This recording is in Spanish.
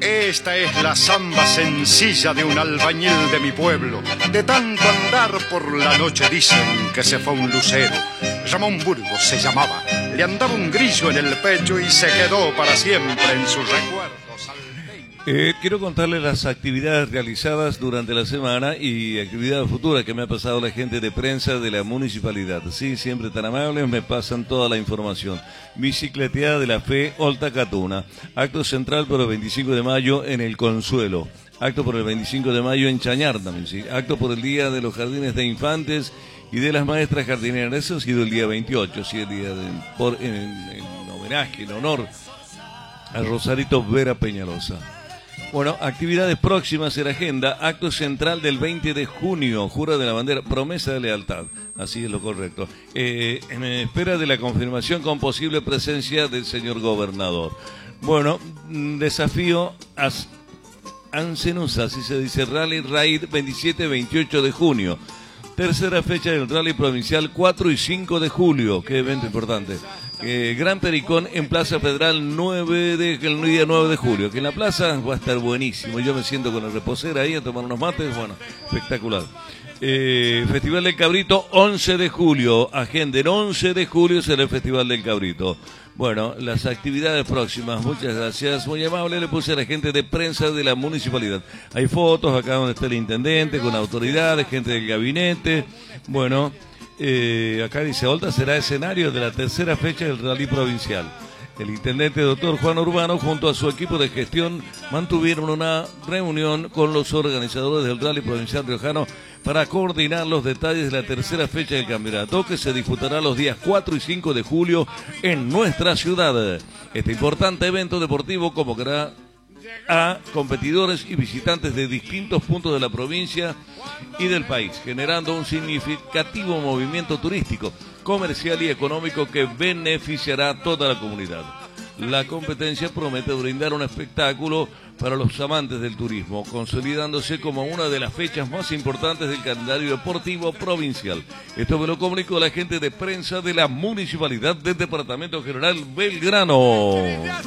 Esta es la samba sencilla de un albañil de mi pueblo. De tanto andar por la noche dicen que se fue un lucero. Ramón Burgos se llamaba, le andaba un grillo en el pecho y se quedó para siempre en sus recuerdos. Quiero contarles las actividades realizadas durante la semana y actividades futuras que me ha pasado la gente de prensa de la municipalidad. Sí, siempre tan amables, me pasan toda la información. Bicicleteada de la Fe, Olta Catuna. Acto central por el 25 de mayo en El Consuelo. Acto por el 25 de mayo en Chañar también, sí. Acto por el Día de los Jardines de Infantes y de las Maestras Jardineras. Eso ha sido el día 28, sí, el día en homenaje, en honor a Rosarito Vera Peñalosa. Bueno, actividades próximas en agenda. Acto central del 20 de junio, jura de la bandera, promesa de lealtad. Así es lo correcto. En espera de la confirmación con posible presencia del señor gobernador. Bueno, desafío a Ancenusa, así se dice, Rally Raid 27-28 de junio. Tercera fecha del Rally Provincial 4 y 5 de julio. Qué evento importante. Gran Pericón en Plaza Federal el día 9 de julio. Que en la plaza va a estar buenísimo. Yo me siento con el reposera ahí a tomar unos mates. Bueno, espectacular. Festival del Cabrito 11 de julio. Agenden 11 de julio será el Festival del Cabrito. Bueno, las actividades próximas, muchas gracias, muy amable, le puse a la gente de prensa de la municipalidad. Hay fotos acá donde está el intendente, con autoridades, gente del gabinete. Bueno, acá dice, Olta será escenario de la tercera fecha del Rally Provincial. El intendente doctor Juan Urbano junto a su equipo de gestión mantuvieron una reunión con los organizadores del Rally Provincial Riojano para coordinar los detalles de la tercera fecha del campeonato que se disputará los días 4 y 5 de julio en nuestra ciudad. Este importante evento deportivo convocará a competidores y visitantes de distintos puntos de la provincia y del país, generando un significativo movimiento turístico, comercial y económico que beneficiará a toda la comunidad. La competencia promete brindar un espectáculo para los amantes del turismo, consolidándose como una de las fechas más importantes del calendario deportivo provincial. Esto me lo comunicó la gente de prensa de la Municipalidad del Departamento General Belgrano.